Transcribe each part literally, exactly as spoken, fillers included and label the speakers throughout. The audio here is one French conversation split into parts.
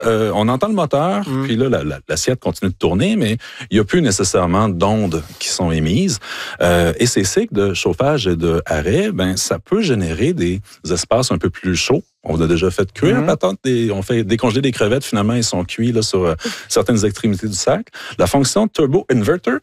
Speaker 1: euh, on entend le moteur, mm. puis là, la, la, l'assiette continue de tourner, mais il n'y a plus nécessairement d'ondes qui sont émises. Euh, et ces cycles de chauffage et d'arrêt, ben, ça peut générer des espaces un peu plus chauds. On a déjà fait cuire mm-hmm. patente, des, on fait décongeler des crevettes, finalement, ils sont cuits là, sur euh, certaines extrémités du sac. La fonction Turbo Inverter,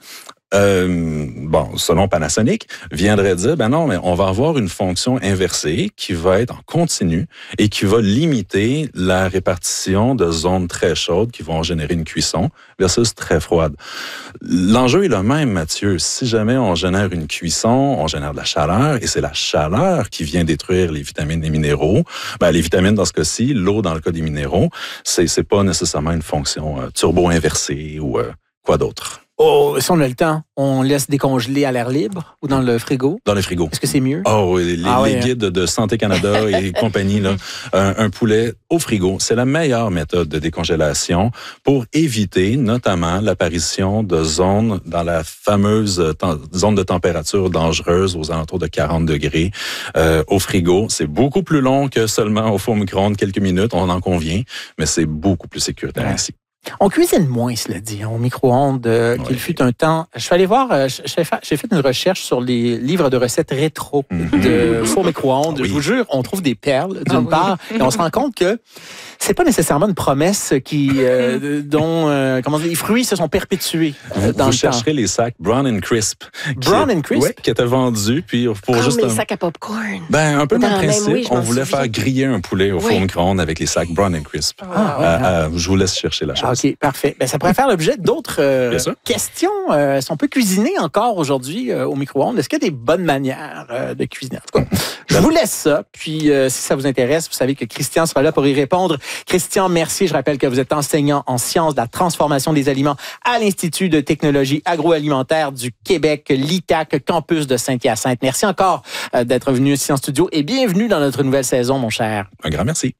Speaker 1: Euh, bon, selon Panasonic, viendrait dire, ben non, mais on va avoir une fonction inversée qui va être en continu et qui va limiter la répartition de zones très chaudes qui vont générer une cuisson versus très froide. L'enjeu est le même, Mathieu. Si jamais on génère une cuisson, on génère de la chaleur et c'est la chaleur qui vient détruire les vitamines et minéraux. Ben, les vitamines dans ce cas-ci, l'eau dans le cas des minéraux, c'est, c'est pas nécessairement une fonction euh, turbo-inversée ou euh, quoi d'autre.
Speaker 2: Oh, si on a le temps, on laisse décongeler à l'air libre ou dans le frigo?
Speaker 1: Dans le frigo.
Speaker 2: Est-ce que c'est mieux?
Speaker 1: Oh oui, les, ah, les ouais, guides hein? de Santé Canada et compagnie, là, un, un poulet au frigo, c'est la meilleure méthode de décongélation pour éviter notamment l'apparition de zones dans la fameuse ten- zone de température dangereuse aux alentours de quarante degrés. Euh, au frigo, c'est beaucoup plus long que seulement au four micro-ondes quelques minutes, on en convient, mais c'est beaucoup plus sécuritaire ouais. ainsi.
Speaker 2: On cuisine moins, cela dit, au micro-ondes, euh, oui. qu'il fut un temps. Je suis allé voir, euh, j'ai, fait, j'ai fait une recherche sur les livres de recettes rétro mm-hmm. de four micro-ondes. Oui. Je vous jure, on trouve des perles, d'une ah, part, oui. et on se rend compte que c'est pas nécessairement une promesse qui, euh, dont, euh, comment dire, les fruits se sont perpétués
Speaker 1: euh,
Speaker 2: dans
Speaker 1: vous
Speaker 2: le
Speaker 1: chercherez
Speaker 2: temps.
Speaker 1: Les sacs Brown and Crisp.
Speaker 2: Brown and Crisp?
Speaker 1: Oui, qui étaient vendus, puis pour
Speaker 3: Comme
Speaker 1: juste
Speaker 3: les
Speaker 1: un...
Speaker 3: sacs à popcorn.
Speaker 1: Ben, un peu le même principe.
Speaker 3: Oui,
Speaker 1: on voulait
Speaker 3: souviens.
Speaker 1: faire griller un poulet au oui. four micro-ondes avec les sacs Brown and Crisp.
Speaker 2: Ah, ouais,
Speaker 1: euh, euh, je vous laisse chercher la chose.
Speaker 2: OK, parfait. Ben, ça pourrait faire l'objet d'autres euh, questions. Euh, si on peut cuisiner encore aujourd'hui euh, au micro-ondes, est-ce qu'il y a des bonnes manières euh, de cuisiner? En tout cas, je vous laisse ça. Puis, euh, si ça vous intéresse, vous savez que Christian sera là pour y répondre. Christian Mercier, je rappelle que vous êtes enseignant en sciences de la transformation des aliments à l'Institut de technologie agroalimentaire du Québec, l'I T A C, campus de Saint-Hyacinthe. Merci encore euh, d'être venu ici en studio et bienvenue dans notre nouvelle saison, mon cher.
Speaker 1: Un grand merci.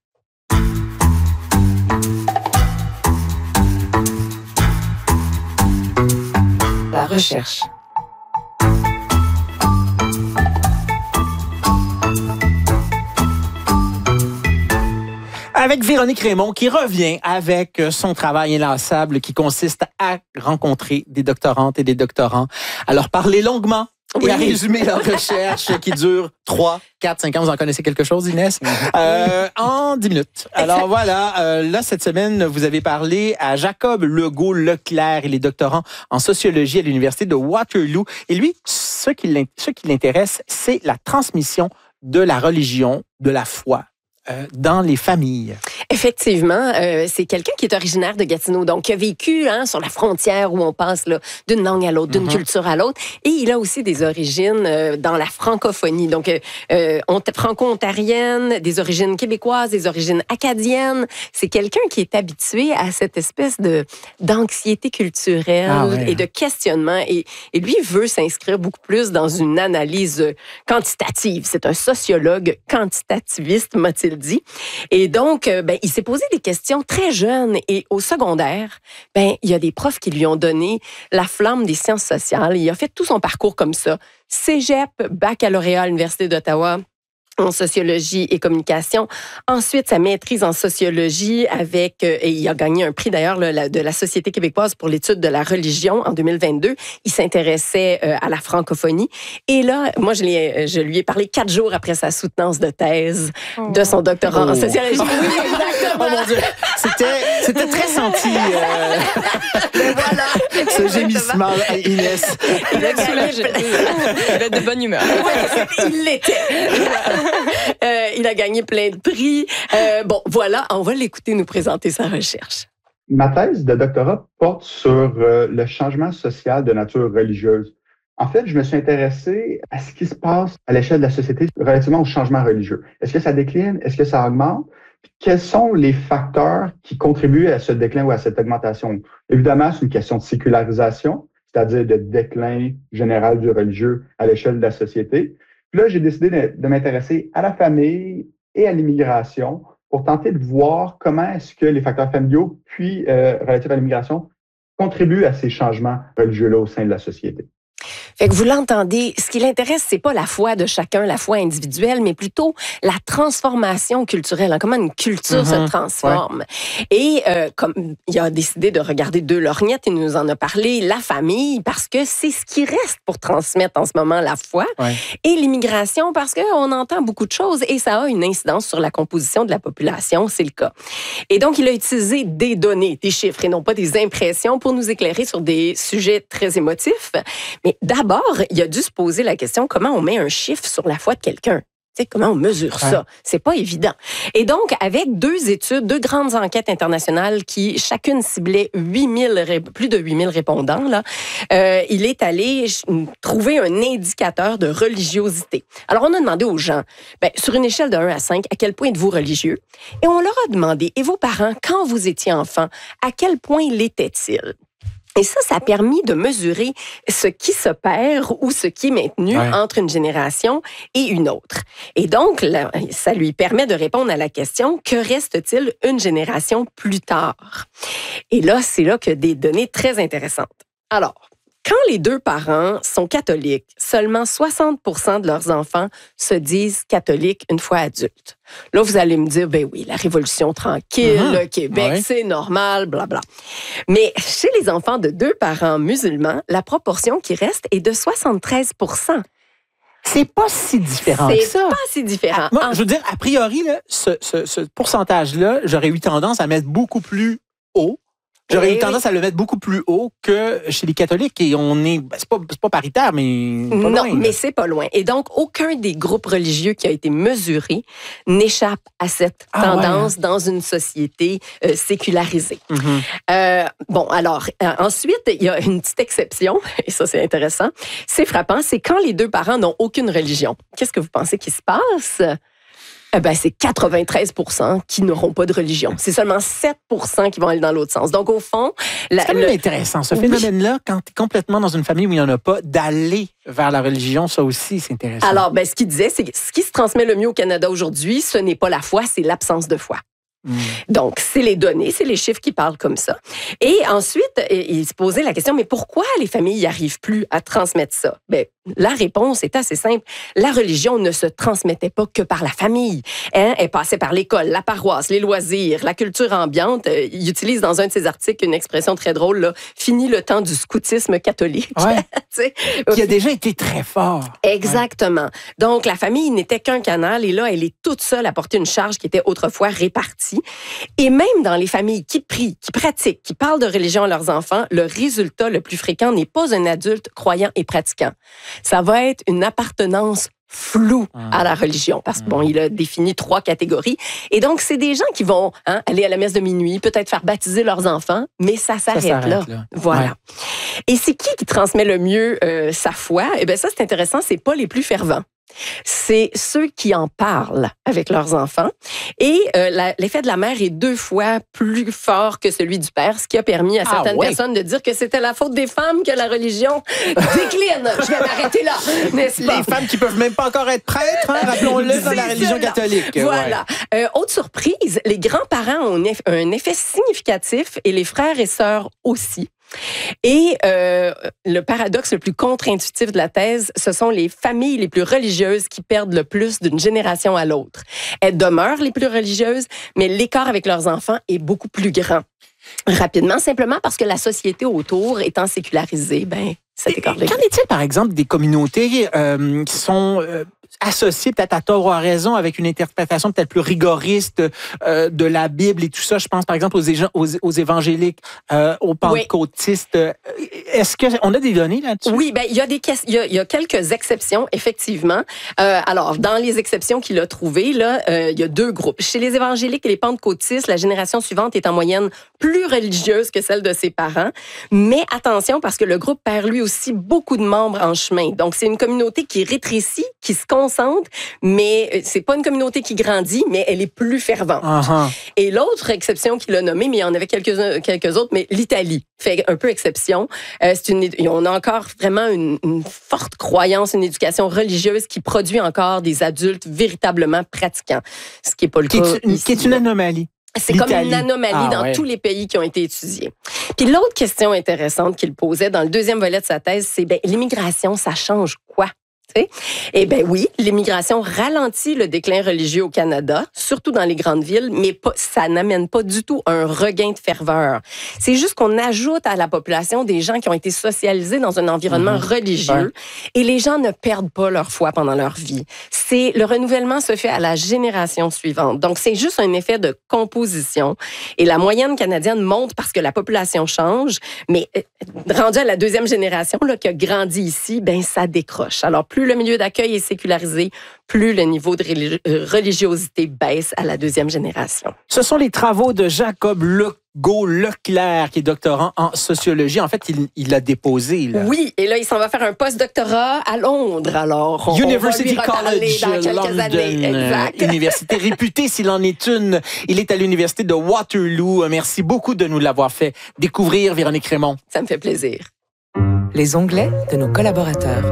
Speaker 3: La recherche.
Speaker 2: Avec Véronique Raymond qui revient avec son travail inlassable qui consiste à rencontrer des doctorantes et des doctorants, à leur parler longuement oui. et à résumer leur recherche qui dure trois, quatre, cinq ans. Vous en connaissez quelque chose, Inès? Euh, en dix minutes. Alors voilà, euh, là, cette semaine, vous avez parlé à Jacob Legault-Leclerc. Il est doctorant en sociologie à l'Université de Waterloo. Et lui, ce qui l'intéresse, c'est la transmission de la religion, de la foi, Euh, dans les familles.
Speaker 3: Effectivement, euh, c'est quelqu'un qui est originaire de Gatineau, donc qui a vécu hein, sur la frontière où on passe là, d'une langue à l'autre, d'une mm-hmm. culture à l'autre, et il a aussi des origines euh, dans la francophonie, donc euh, franco-ontarienne, des origines québécoises, des origines acadiennes. C'est quelqu'un qui est habitué à cette espèce de d'anxiété culturelle ah ouais. et de questionnement, et, et lui veut s'inscrire beaucoup plus dans une analyse quantitative. C'est un sociologue quantitativiste, m'a-t-il dit. Et donc, ben, il s'est posé des questions très jeune. Et au secondaire, ben, il y a des profs qui lui ont donné la flamme des sciences sociales. Il a fait tout son parcours comme ça. Cégep, baccalauréat à l'Université d'Ottawa en sociologie et communication. Ensuite, sa maîtrise en sociologie avec, euh, et il a gagné un prix d'ailleurs là, la, de la Société québécoise pour l'étude de la religion en deux mille vingt-deux. Il s'intéressait euh, à la francophonie. Et là, moi, je, l'ai, je lui ai parlé quatre jours après sa soutenance de thèse oh. de son doctorat oh. en sociologie. Oui, exactement.
Speaker 2: Oh mon Dieu, c'était, c'était très senti. Euh...
Speaker 3: voilà.
Speaker 2: Ce gémissement, Inès.
Speaker 3: Il a soulagé.
Speaker 4: Il a de bonne humeur.
Speaker 3: Il l'était. Euh, il a gagné plein de prix. Euh, bon, voilà, on va l'écouter nous présenter sa recherche.
Speaker 5: Ma thèse de doctorat porte sur euh, le changement social de nature religieuse. En fait, je me suis intéressé à ce qui se passe à l'échelle de la société relativement au changement religieux. Est-ce que ça décline? Est-ce que ça augmente? Puis quels sont les facteurs qui contribuent à ce déclin ou à cette augmentation? Évidemment, c'est une question de sécularisation, c'est-à-dire de déclin général du religieux à l'échelle de la société. Puis là, j'ai décidé de, de m'intéresser à la famille et à l'immigration pour tenter de voir comment est-ce que les facteurs familiaux, puis euh, relatifs à l'immigration, contribuent à ces changements religieux-là au sein de la société.
Speaker 3: Fait que vous l'entendez, ce qui l'intéresse, c'est pas la foi de chacun, la foi individuelle, mais plutôt la transformation culturelle, hein, comment une culture mm-hmm. se transforme. Ouais. Et euh, comme il a décidé de regarder deux lorgnettes, il nous en a parlé, la famille, parce que c'est ce qui reste pour transmettre en ce moment la foi, ouais. et l'immigration, parce qu'on entend beaucoup de choses et ça a une incidence sur la composition de la population, c'est le cas. Et donc, il a utilisé des données, des chiffres et non pas des impressions pour nous éclairer sur des sujets très émotifs. Mais d'abord, il a dû se poser la question comment on met un chiffre sur la foi de quelqu'un. Tu sais, comment on mesure ça? Ouais. C'est pas évident. Et donc, avec deux études, deux grandes enquêtes internationales qui chacune ciblait huit mille, plus de huit mille répondants, là, euh, il est allé trouver un indicateur de religiosité. Alors, on a demandé aux gens, ben, sur une échelle de un à cinq, à quel point êtes-vous religieux? Et on leur a demandé, et vos parents, quand vous étiez enfant, à quel point l'étaient-ils? Et ça, ça a permis de mesurer ce qui se perd ou ce qui est maintenu ouais. entre une génération et une autre. Et donc, là, ça lui permet de répondre à la question, que reste-t-il une génération plus tard? Et là, c'est là que des données très intéressantes. Alors, quand les deux parents sont catholiques, seulement soixante pour cent de leurs enfants se disent catholiques une fois adultes. Là, vous allez me dire, ben oui, la Révolution tranquille, mmh. le Québec, ouais. c'est normal, blabla. Mais chez les enfants de deux parents musulmans, la proportion qui reste est de soixante-treize pour cent.
Speaker 2: C'est pas si différent
Speaker 3: c'est
Speaker 2: que ça.
Speaker 3: C'est pas si différent.
Speaker 2: Ah, moi, en... je veux dire, a priori, là, ce, ce, ce pourcentage-là, j'aurais eu tendance à mettre beaucoup plus haut. J'aurais oui, eu tendance oui. à le mettre beaucoup plus haut que chez les catholiques. Et on est, c'est pas, c'est pas paritaire, mais pas
Speaker 3: non,
Speaker 2: loin. Non,
Speaker 3: mais c'est pas loin. Et donc, aucun des groupes religieux qui a été mesuré n'échappe à cette ah, tendance ouais. dans une société euh, sécularisée. Mm-hmm. Euh, bon, alors, euh, ensuite, il y a une petite exception, et ça, c'est intéressant. C'est frappant, c'est quand les deux parents n'ont aucune religion. Qu'est-ce que vous pensez qui se passe? Eh ben, c'est quatre-vingt-treize pour cent qui n'auront pas de religion. C'est seulement sept pour cent qui vont aller dans l'autre sens. Donc, au fond...
Speaker 2: La, c'est quand même le... intéressant, ce oui. phénomène-là, quand tu es complètement dans une famille où il n'y en a pas, d'aller vers la religion, ça aussi, c'est intéressant.
Speaker 3: Alors, ben, ce qu'il disait, c'est que ce qui se transmet le mieux au Canada aujourd'hui, ce n'est pas la foi, c'est l'absence de foi. Mmh. Donc, c'est les données, c'est les chiffres qui parlent comme ça. Et ensuite, il se posait la question, mais pourquoi les familles n'y arrivent plus à transmettre ça? Bien, la réponse est assez simple. La religion ne se transmettait pas que par la famille. Hein? Elle passait par l'école, la paroisse, les loisirs, la culture ambiante. Il utilise dans un de ses articles une expression très drôle, là, « Fini le temps du scoutisme catholique.
Speaker 2: Ouais. » Qui a déjà été très fort.
Speaker 3: Exactement. Ouais. Donc, la famille n'était qu'un canal et là, elle est toute seule à porter une charge qui était autrefois répartie. Et même dans les familles qui prient, qui pratiquent, qui parlent de religion à leurs enfants, le résultat le plus fréquent n'est pas un adulte croyant et pratiquant. Ça va être une appartenance floue mmh. à la religion. Parce que bon, il a défini trois catégories. Et donc, c'est des gens qui vont hein, aller à la messe de minuit, peut-être faire baptiser leurs enfants, mais ça s'arrête, ça s'arrête là. là. Voilà. Ouais. Et c'est qui qui transmet le mieux euh, sa foi? Eh bien, ça, c'est intéressant, c'est pas les plus fervents. C'est ceux qui en parlent avec leurs enfants. Et euh, la, l'effet de la mère est deux fois plus fort que celui du père, ce qui a permis à certaines ah, ouais. personnes de dire que c'était la faute des femmes que la religion décline. Je vais m'arrêter là, n'est-ce pas?
Speaker 2: Les femmes qui peuvent même pas encore être prêtres, hein, rappelons-le, dans la religion cela. catholique.
Speaker 3: Voilà. Ouais. Euh, autre surprise, les grands-parents ont un effet significatif et les frères et sœurs aussi. Et euh, le paradoxe le plus contre-intuitif de la thèse, ce sont les familles les plus religieuses qui perdent le plus d'une génération à l'autre. Elles demeurent les plus religieuses, mais l'écart avec leurs enfants est beaucoup plus grand. Rapidement, simplement parce que la société autour étant sécularisée, ben, cet écart-là.
Speaker 2: Qu'en est-il, par exemple, des communautés euh, qui sont... Euh, associé peut-être à tort ou à raison avec une interprétation peut-être plus rigoriste euh, de la Bible et tout ça. Je pense par exemple aux, ége- aux, aux évangéliques, euh, aux pentecôtistes. Oui. Est-ce qu'on a des données là-dessus?
Speaker 3: Oui, ben il y a des il y a, il y a quelques exceptions effectivement. Euh, alors dans les exceptions qu'il a trouvées là, euh, il y a deux groupes. Chez les évangéliques et les pentecôtistes, la génération suivante est en moyenne plus religieuse que celle de ses parents. Mais attention parce que le groupe perd lui aussi beaucoup de membres en chemin. Donc c'est une communauté qui rétrécit, qui se concentre, mais c'est pas une communauté qui grandit, mais elle est plus fervente. Uh-huh. Et l'autre exception qu'il a nommée, mais il y en avait quelques quelques autres, mais l'Italie fait un peu exception. Euh, c'est une, on a encore vraiment une, une forte croyance, une éducation religieuse qui produit encore des adultes véritablement pratiquants, ce qui est pas le
Speaker 2: qui
Speaker 3: cas
Speaker 2: est,
Speaker 3: ici.
Speaker 2: Qui est une anomalie.
Speaker 3: C'est comme
Speaker 2: L'Italie.
Speaker 3: une anomalie
Speaker 2: Ah,
Speaker 3: dans
Speaker 2: ouais.
Speaker 3: tous les pays qui ont été étudiés. Puis l'autre question intéressante qu'il posait dans le deuxième volet de sa thèse, c'est ben, l'immigration, ça change quoi? Eh bien oui, l'immigration ralentit le déclin religieux au Canada, surtout dans les grandes villes, mais pas, ça n'amène pas du tout un regain de ferveur. C'est juste qu'on ajoute à la population des gens qui ont été socialisés dans un environnement mmh. religieux ouais. et les gens ne perdent pas leur foi pendant leur vie. C'est, le renouvellement se fait à la génération suivante. Donc, c'est juste un effet de composition. Et la moyenne canadienne monte parce que la population change, mais rendu à la deuxième génération là, qui a grandi ici, ben ça décroche. Alors, plus le milieu d'accueil est sécularisé, plus le niveau de religiosité baisse à la deuxième génération.
Speaker 2: Ce sont les travaux de Jacob Legault-Leclerc, qui est doctorant en sociologie. En fait, il, il l'a déposé. Là.
Speaker 3: Oui, et là, il s'en va faire un post-doctorat à Londres. Alors, on,
Speaker 2: University
Speaker 3: on va lui
Speaker 2: College
Speaker 3: dans quelques
Speaker 2: London,
Speaker 3: années. Exact.
Speaker 2: Université réputée s'il en est une. Il est à l'université de Waterloo. Merci beaucoup de nous l'avoir fait découvrir, Véronique Raymond.
Speaker 3: Ça me fait plaisir.
Speaker 6: Les onglets de nos collaborateurs.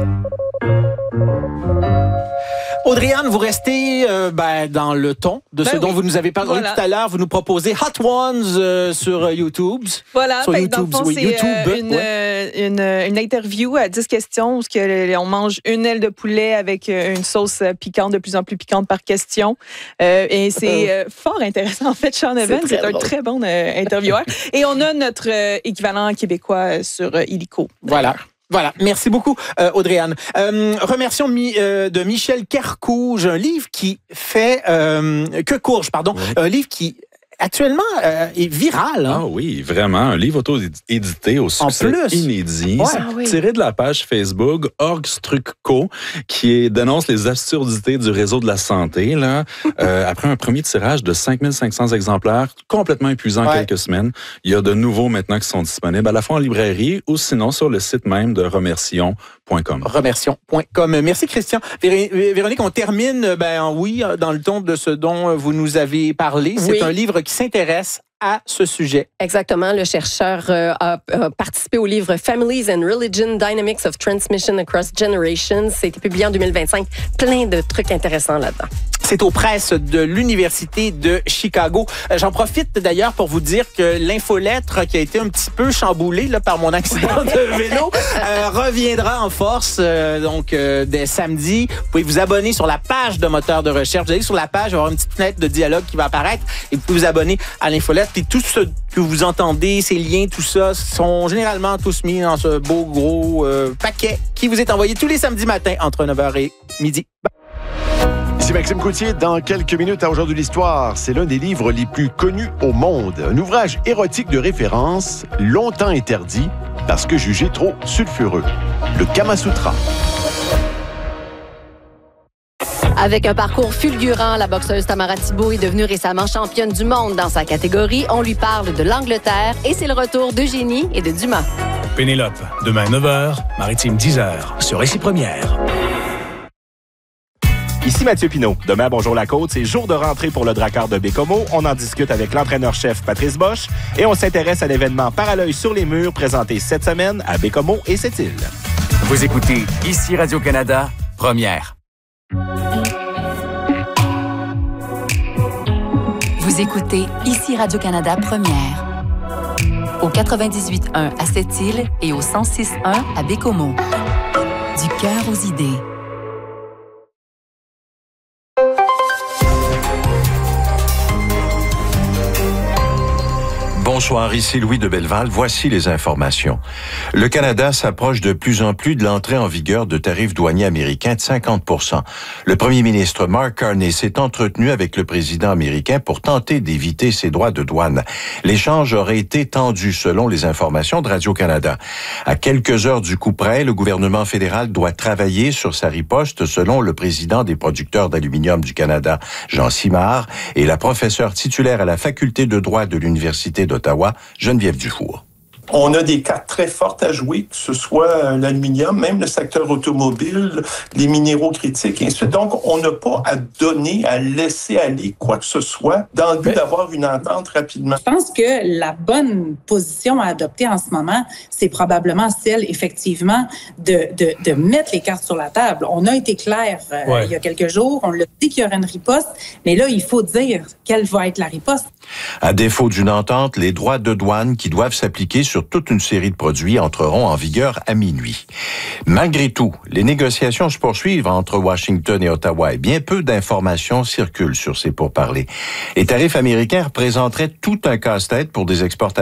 Speaker 2: Audrey-Anne, vous restez euh, ben, dans le ton de
Speaker 4: ben
Speaker 2: ce
Speaker 4: oui.
Speaker 2: dont vous nous avez parlé voilà. tout à l'heure. Vous nous proposez Hot Ones euh, sur YouTube.
Speaker 4: Voilà,
Speaker 2: sur
Speaker 4: fait,
Speaker 2: YouTube,
Speaker 4: dans le fond,
Speaker 2: oui.
Speaker 4: c'est
Speaker 2: YouTube,
Speaker 4: euh, une,
Speaker 2: ouais.
Speaker 4: une, une interview à dix questions où on mange une aile de poulet avec une sauce piquante, de plus en plus piquante par question. Euh, et c'est euh, fort intéressant. En fait, Sean Evans est, est un très bon euh, intervieweur. Et on a notre euh, équivalent québécois sur euh, Illico.
Speaker 2: Voilà. Voilà, merci beaucoup euh, Audrey-Anne. Euh, remercions mi, euh, de Michel Kercouge, un livre qui fait euh, que courge, pardon, oui. un livre qui actuellement euh, est viral. Hein?
Speaker 1: Ah oui, vraiment, un livre auto-édité au succès inédit,
Speaker 2: ouais.
Speaker 1: ah, oui. tiré de la page Facebook Orgstrucco, qui est, dénonce les absurdités du réseau de la santé. Là, euh, après un premier tirage de cinq mille cinq cents exemplaires, complètement épuisant en ouais. quelques semaines, il y a de nouveaux maintenant qui sont disponibles à la fois en librairie ou sinon sur le site même de remercions point com.
Speaker 2: remercions point com. Merci Christian. Vé- Véronique, on termine ben oui dans le ton de ce dont vous nous avez parlé. C'est oui. un livre qui s'intéresse à ce sujet.
Speaker 3: Exactement. Le chercheur euh, a, a participé au livre Families and Religion, Dynamics of Transmission Across Generations. C'était publié en deux mille vingt-cinq. Plein de trucs intéressants là-dedans.
Speaker 2: C'est aux presses de l'Université de Chicago. Euh, j'en profite d'ailleurs pour vous dire que l'infolettre qui a été un petit peu chamboulée là, par mon accident de vélo euh, reviendra en force euh, donc euh, dès samedi. Vous pouvez vous abonner sur la page de Moteur de recherche. Vous allez sur la page, il va y avoir une petite fenêtre de dialogue qui va apparaître et vous pouvez vous abonner à l'infolettre. Puis tout ce que vous entendez, ces liens, tout ça, sont généralement tous mis dans ce beau gros euh, paquet qui vous est envoyé tous les samedis matins entre neuf heures et midi.
Speaker 7: Ici Maxime Coutier, dans quelques minutes à Aujourd'hui l'Histoire. C'est l'un des livres les plus connus au monde. Un ouvrage érotique de référence, longtemps interdit parce que jugé trop sulfureux. Le Kama Sutra.
Speaker 8: Avec un parcours fulgurant, la boxeuse Tamara Thibault est devenue récemment championne du monde dans sa catégorie. On lui parle de l'Angleterre et c'est le retour d'Eugénie et de Dumas.
Speaker 9: Pénélope, demain neuf heures, Maritime dix heures, sur Récit Première.
Speaker 10: Ici Mathieu Pinault. Demain à Bonjour la Côte, c'est jour de rentrée pour le Drakkar de Bécomo. On en discute avec l'entraîneur-chef Patrice Bosch et on s'intéresse à l'événement Par à l'œil sur les murs présenté cette semaine à Bécomo et Sept-Îles.
Speaker 11: Vous écoutez Ici Radio-Canada, Première.
Speaker 12: Vous écoutez Ici Radio-Canada Première. Au quatre-vingt-dix-huit point un à Sept-Îles et au cent six point un à Bécomo. Du cœur aux idées.
Speaker 13: Bonsoir, ici Louis de Belleval. Voici les informations. Le Canada s'approche de plus en plus de l'entrée en vigueur de tarifs douaniers américains de cinquante pour cent. Le premier ministre Mark Carney s'est entretenu avec le président américain pour tenter d'éviter ses droits de douane. L'échange aurait été tendu selon les informations de Radio-Canada. À quelques heures du coup près, le gouvernement fédéral doit travailler sur sa riposte selon le président des producteurs d'aluminium du Canada, Jean Simard, et la professeure titulaire à la faculté de droit de l'Université d'Ottawa, Geneviève Dufour.
Speaker 14: On a des cartes très fortes à jouer, que ce soit l'aluminium, même le secteur automobile, les minéraux critiques, et ainsi de suite. Donc, on n'a pas à donner, à laisser aller quoi que ce soit dans le but d'avoir une entente rapidement.
Speaker 15: Je pense que la bonne position à adopter en ce moment, c'est probablement celle, effectivement, de, de, de mettre les cartes sur la table. On a été clair euh, ouais. il y a quelques jours, on l'a dit qu'il y aurait une riposte, mais là, il faut dire quelle va être la riposte.
Speaker 13: À défaut d'une entente, les droits de douane qui doivent s'appliquer sur toute une série de produits entreront en vigueur à minuit. Malgré tout, les négociations se poursuivent entre Washington et Ottawa et bien peu d'informations circulent sur ces pourparlers. Les tarifs américains représenteraient tout un casse-tête pour des exportateurs